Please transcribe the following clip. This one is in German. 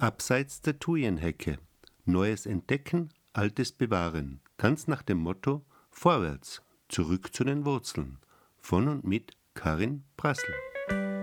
Abseits der Thujenhecke. Neues entdecken, Altes bewahren. Ganz nach dem Motto: Vorwärts, zurück zu den Wurzeln. Von und mit Karin Prassl.